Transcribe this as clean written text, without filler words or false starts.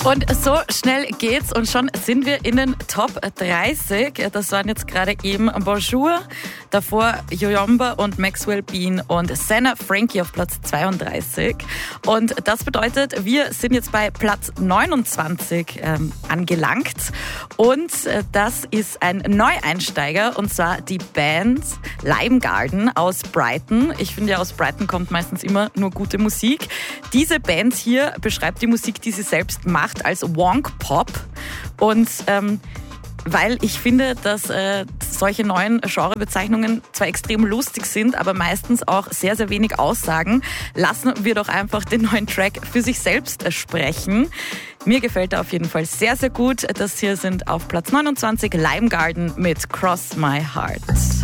Und so schnell geht's und schon sind wir in den Top 30. Das waren jetzt gerade eben Bonjour, davor Yoyomba und Maxwell Bean und Senna Frankie auf Platz 32. Und das bedeutet, wir sind jetzt bei Platz 29 angelangt. Und das ist ein Neueinsteiger, und zwar die Band Lime Garden aus Brighton. Ich finde ja, aus Brighton kommt meistens immer nur gute Musik. Diese Band hier beschreibt die Musik, die sie selbst macht, als Wonk Pop. Und weil ich finde, dass solche neuen Genrebezeichnungen zwar extrem lustig sind, aber meistens auch sehr, sehr wenig aussagen, lassen wir doch einfach den neuen Track für sich selbst sprechen. Mir gefällt er auf jeden Fall sehr, sehr gut. Das hier sind auf Platz 29 Lime Garden mit Cross My Heart.